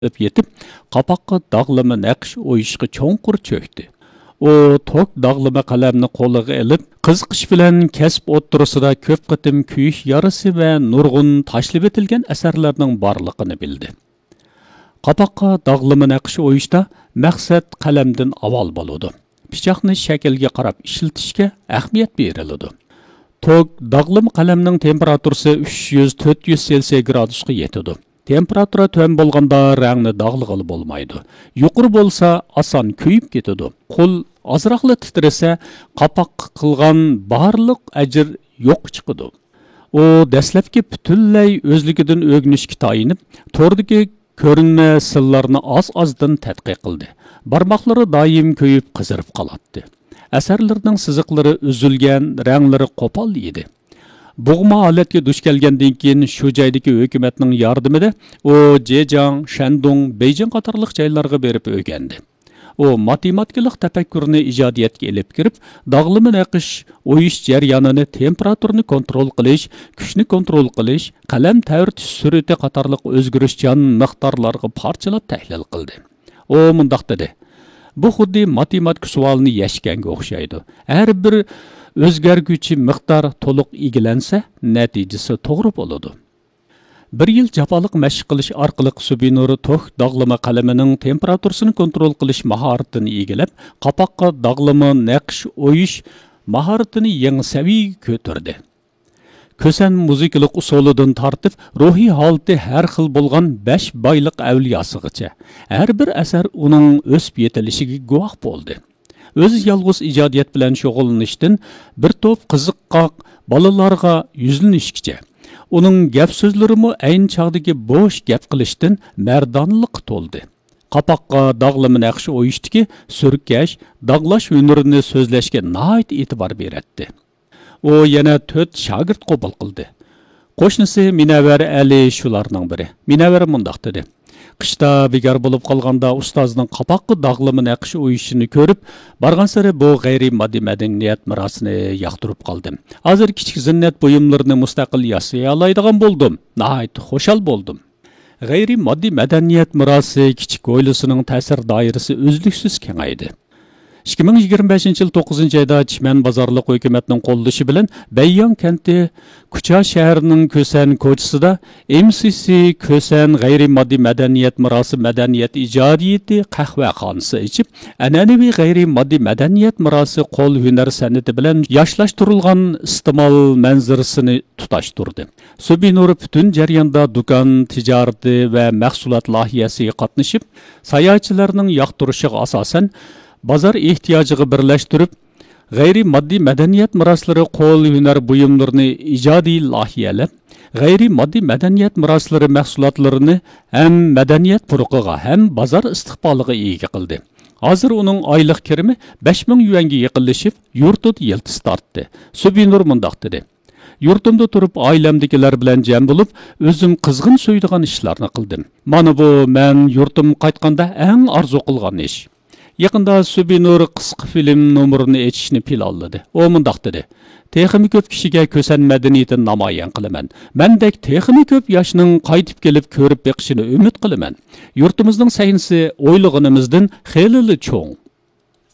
yetib, qapaqqa dağlama naqsh o'yishga cho'nqur cho'kdi. O tok dağlama qalamni qo'liga ilib, qiziqish bilan kasb o'ttirisida ko'p qitim kuyish yarisi va nurg'un tashlib etilgan asarlarning borligini bildi. Qapaqqa dağlama naqsh o'yishda maqsad qalamdan avval bo'ladi. Pichoqni shaklga qarab ishlatishga ahamiyat beriladi. Tok dağlama qalamning temperaturasi 300-400 Selsiy gradusga yetadi. Temperatura tön bo'lganda rangni dağlığılı bo'lmaydi. Yuqori bo'lsa oson kuyib ketadi. Qo'l azroqla titrasa, qapoq qilgan barliq ajr yo'q chiqadi. O dastlabki butunlay o'zligidan o'rganishga tayinib, tordagi ko'rinma sirlarni oz-ozdan tadqiq qildi. Barmoqlari doim kuyib qizirib qoladi. Asarlarning siziqlari uzilgan, ranglari qo'pol edi. Bo'g'ma holatga duch kelgandan keyin shu joydagi hukumatning yordamida u Jejang, Shandong, Beijing qatorliq joylarga berib o'rgandi. O matematikalik tafakkurni ijodiyatga elib kirib, dağlama naqsh o'yish jarayonini, temperaturani kontrol qilish, kuchni kontrol qilish, qalam tavritish surati qatorliq o'zgarishchan miqdorlarga parchalab tahlil qildi. O mundaq dedi: Bu xuddi matematik savolni yashganga o'xshaydi. Har bir o'zgarguvchi miqdor to'liq egilansa, natijasi to'g'ri bo'ladi. Bir yil jafoliq mashq qilish orqali Subinur tok dağlama qalamining temperaturasini kontrol qilish mahoratini egilib, qapoqqa dağlama naqsh o'yish mahoratini yangi saviyaga ko'tardi. Kösen muzikalik usulidan tartib, ruhiy holati har xil bo'lgan 5 boyliq avliyosigacha har bir asar uning o'sib yetilishiga guvoh bo'ldi. O'zi yolg'iz ijodiyat bilan shug'ullanishdan bir to'p qiziqqoq bolalarga yuzlanishgacha uning gap so'zlarimi ayni chog'dagi bo'sh gap qilishdan mardonlik to'ldi. Qapoqqa dağlama naqsh o'yishdiki surkash, dog'lash hunarini so'zlashga nihoyat e'tibor beradi. O yana 4 shogird qabul qildi. Qo'shnisi Minavvar Ali shularning biri. Minavvar mundaq dedi: Qishda bekor bo'lib qolganda ustozning qapoqqa dağlama naqsh o'yishini ko'rib, borgan sari bu g'ayriy moddiy madaniyat merosini yoqtirib qoldim. Hozir kichik zinnat buyumlarini mustaqil yasay oladigan bo'ldim. Nihoyat xushal bo'ldim. G'ayriy moddiy madaniyat merosi kichik oilasining ta'sir doirasi uzluksiz kengaydi. 2025 yil 9-ayda Chimən bozorliq hukumatning qo'llashi bilan Bayyon kenti Kucha shahrining Kösen ko'chasida MCC Kösen g'ayriy moddiy madaniyat merosi madaniyat ijodiyati qahvaxonasi ichib, an'anaviy g'ayriy moddiy madaniyat merosi qo'l hunar san'ati bilan yoshlantirilgan iste'mol manzarasini tutashtirdi. Subinur butun jarayonda do'kon tijorati va mahsulot loyihasiga qatnashib, sayohatchilarning yoqtirishiga asosan bozor ehtiyojiga birlashtirib, g'ayriy moddiy madaniyat meroslari qo'l hunar buyumlarini ijodiy loyihалab, g'ayriy moddiy madaniyat meroslari mahsulotlarini ham madaniyat puruqiga ham bozor istiqboliga ega qildi. Hozir uning oylik kirimi 5000 yuanga yaqinlashib, yurtida yiltiz tortdi. Subinur mundaq dedi: Yurtimda turib oilamdagilar bilan jam bo'lib, o'zim qizg'in so'ydigan ishlarni qildim. Mana bu men yurtim qaytganda eng orzu qilgan ish. Yaqında Subinur qisqa film nomerini etishni planladi. O mundaq dedi: Texmi ko'p kishiga Kösen madaniyatini namoyon qilaman. Mendek texmi ko'p yoshning qaytib kelib ko'rib beqishini umid qilaman. Yurtimizning sahnasi o'ylig'inimizdan xeyli cho'ng.